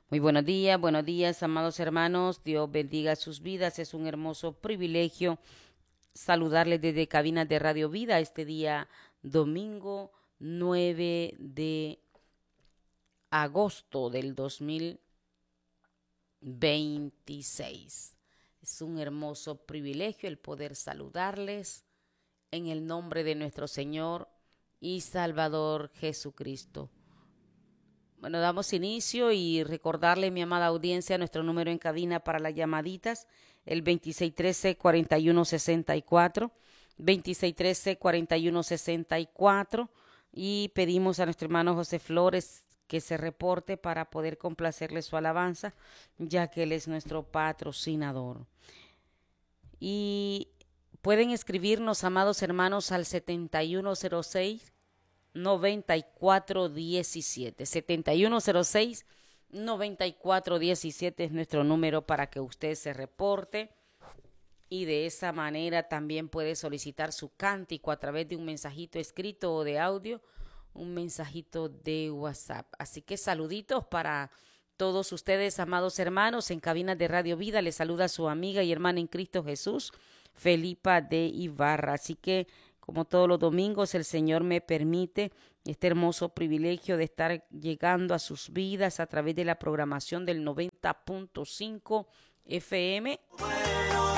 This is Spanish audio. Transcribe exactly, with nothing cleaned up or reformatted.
Muy buenos días, buenos días, amados hermanos. Dios bendiga sus vidas. Es un hermoso privilegio saludarles desde Cabinas de Radio Vida este día domingo nueve de agosto del dos mil veintiséis. Es un hermoso privilegio el poder saludarles en el nombre de nuestro Señor y Salvador Jesucristo. Bueno, damos inicio y recordarle, mi amada audiencia, nuestro número en cabina para las llamaditas, el veintiséis trece, cuarenta y uno sesenta y cuatro, veintiséis trece, cuarenta y uno sesenta y cuatro, y pedimos a nuestro hermano José Flores que se reporte para poder complacerle su alabanza, ya que él es nuestro patrocinador. Y pueden escribirnos, amados hermanos, al setenta y uno cero seis, noventa y cuatro diecisiete. setenta y uno cero seis, noventa y cuatro diecisiete es nuestro número para que usted se reporte, y de esa manera también puede solicitar su cántico a través de un mensajito escrito o de audio, un mensajito de WhatsApp. Así que saluditos para todos ustedes, amados hermanos. En Cabinas de Radio Vida les saluda su amiga y hermana en Cristo Jesús, Felipa de Ibarra. Así que, como todos los domingos, el Señor me permite este hermoso privilegio de estar llegando a sus vidas a través de la programación del noventa punto cinco F M